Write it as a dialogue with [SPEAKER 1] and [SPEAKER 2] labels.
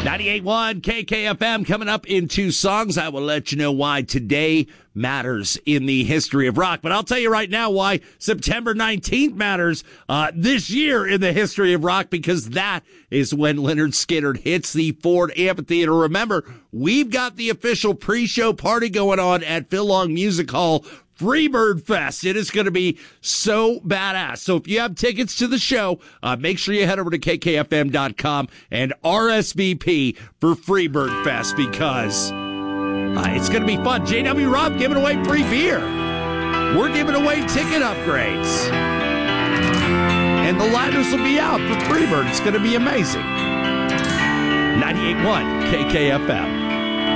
[SPEAKER 1] 98.1 KKFM coming up in 2 songs. I will let you know why today matters in the history of rock. But I'll tell you right now why September 19th matters this year in the history of rock, because that is when Lynyrd Skynyrd hits the Ford Amphitheater. Remember, we've got the official pre-show party going on at Phil Long Music Hall, Freebird Fest. It is going to be so badass. So if you have tickets to the show, make sure you head over to kkfm.com and RSVP for Freebird Fest, because it's going to be fun. JW Robb giving away free beer. We're giving away ticket upgrades. And the ladders will be out for Freebird. It's going to be amazing. 98.1 KKFM.